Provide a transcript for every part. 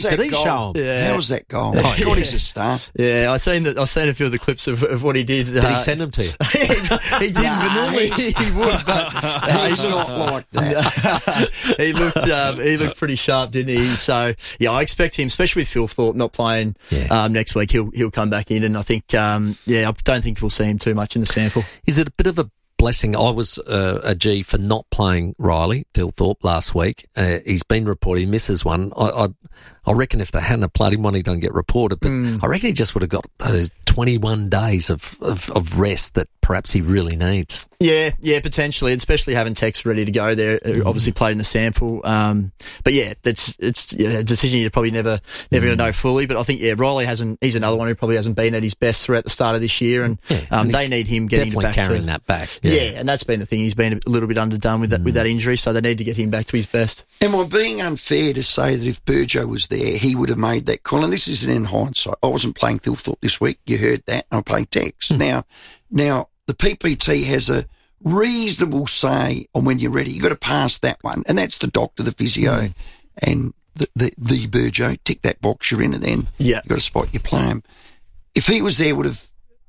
Did he show him? Yeah. How was that goal? God, he's a star. Yeah, I've seen a few of the clips of what he did. Did he send them to you? he didn't, but normally he would. But He's not like that. he looked pretty sharp, didn't he? So yeah, I expect him, especially with Phil Thorpe not playing next week. He'll come back in, and I think I don't think we'll see him too much in the sample. Is it a bit of a blessing? I was a G for not playing Riley, Phil Thorpe, last week. He's been reported. He misses one. I reckon if they hadn't played him one, he don't get reported. But I reckon he just would have got those 21 days of rest that perhaps he really needs. Yeah, potentially, especially having Tex ready to go there. Obviously played in the sample. But yeah, it's a decision you're probably never going to know fully. But I think, Riley he's another one who probably hasn't been at his best throughout the start of this year. And they need him getting definitely back carrying that back. Yeah, and that's been the thing. He's been a little bit underdone with that injury, so they need to get him back to his best. Am I being unfair to say that if Burjo was there, he would have made that call? And this isn't in hindsight. I wasn't playing Phil Thorpe this week. You heard that. I'm playing Tex. Now, the PPT has a reasonable say on when you're ready. You've got to pass that one. And that's the doctor, the physio, and the Burjo. Tick that box you're in, and then you've got a spot you play him. If he was there, would have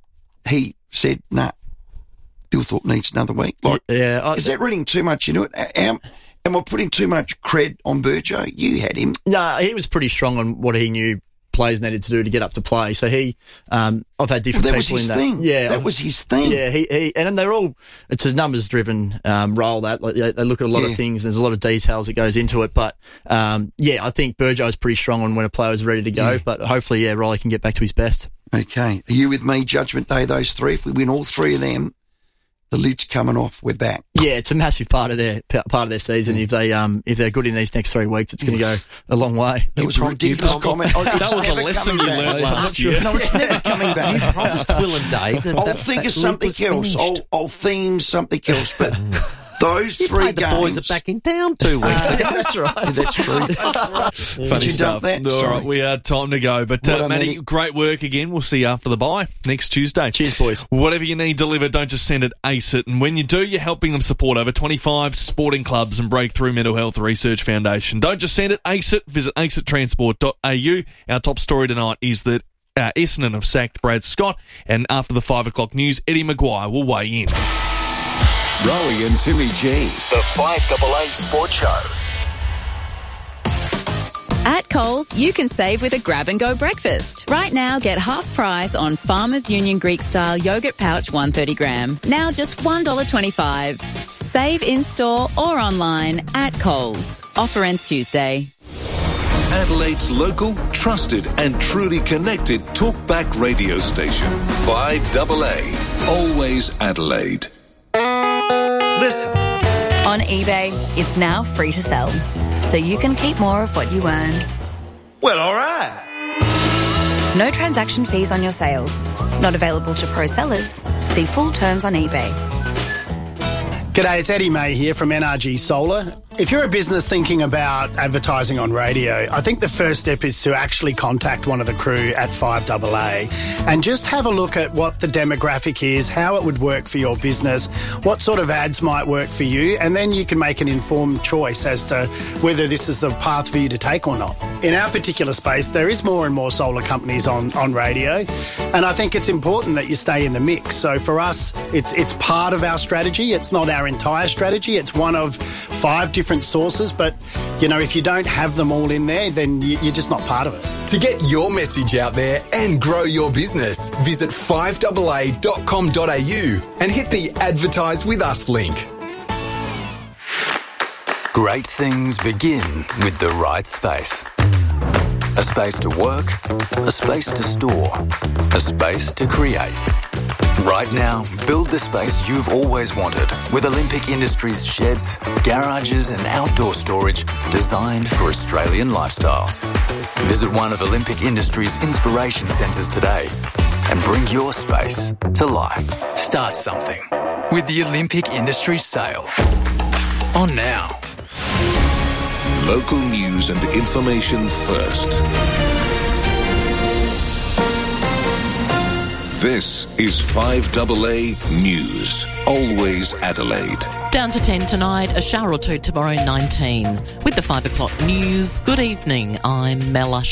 he said, nah, Phil Thorpe needs another week? Is that reading too much into it? Am I putting too much cred on Burjo? You had him. No, he was pretty strong on what he knew players needed to do to get up to play. So I've had different people in that. Thing. Yeah, that was his thing. Yeah, he and they're all, it's a numbers driven role. That they look at a lot of things. There's a lot of details that goes into it. But I think Burjo is pretty strong on when a player is ready to go. But hopefully, Riley can get back to his best. Okay, are you with me? Judgment Day, those three. If we win all three of them, the lid's coming off. We're back. Yeah, it's a massive part of their season. If they're good in these next 3 weeks, it's going to go a long way. That was a ridiculous comment. That was a lesson you learned last year. No, it's never coming back. You promised Will and Dave. I'll think of something else. I'll theme something else. But those three games, the boys are back in town 2 weeks ago. That's right. That's true. Funny stuff. That? All right, we had time to go. But Matty, great work again. We'll see you after the bye next Tuesday. Cheers, boys. Whatever you need delivered, don't just send it, ace it. And when you do, you're helping them support over 25 sporting clubs and Breakthrough Mental Health Research Foundation. Don't just send it, ace it. Visit aceittransport.au. Our top story tonight is that Essendon have sacked Brad Scott. And after the 5 o'clock news, Eddie Maguire will weigh in. Rowie and Timmy G, the 5AA Sports Show. At Coles, you can save with a grab-and-go breakfast. Right now, get half price on Farmers Union Greek-style yogurt pouch 130 gram. Now just $1.25. Save in-store or online at Coles. Offer ends Tuesday. Adelaide's local, trusted and truly connected talkback radio station. 5AA. Always Adelaide. Listen. On eBay, it's now free to sell, so you can keep more of what you earn. Well, all right. No transaction fees on your sales. Not available to pro sellers. See full terms on eBay. G'day, it's Eddie May here from NRG Solar. If you're a business thinking about advertising on radio, I think the first step is to actually contact one of the crew at 5AA and just have a look at what the demographic is, how it would work for your business, what sort of ads might work for you, and then you can make an informed choice as to whether this is the path for you to take or not. In our particular space, there is more and more solar companies on radio, and I think it's important that you stay in the mix. So for us, it's part of our strategy. It's not our entire strategy. It's one of 5 different sources, but if you don't have them all in there, then you're just not part of it. To get your message out there and grow your business, visit 5AA.com.au and hit the Advertise With Us link. Great things begin with the right space. A space to work, a space to store, a space to create. Right now, build the space you've always wanted with Olympic Industries sheds, garages and outdoor storage designed for Australian lifestyles. Visit one of Olympic Industries' inspiration centres today and bring your space to life. Start something with the Olympic Industries sale. On now. Local news and information first. This is 5AA News. Always Adelaide. Down to 10 tonight, a shower or two tomorrow, 19. With the 5 o'clock news, good evening, I'm Mella